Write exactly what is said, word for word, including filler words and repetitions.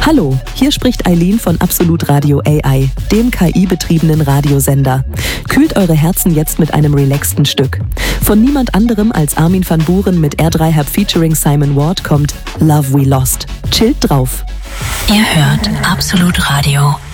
Hallo, hier spricht Eileen von Absolut Radio A I, dem K I-betriebenen Radiosender. Kühlt eure Herzen jetzt mit einem relaxten Stück. Von niemand anderem als Armin van Buuren mit R drei Hub featuring Simon Ward kommt Love We Lost. Chillt drauf. Ihr hört Absolut Radio.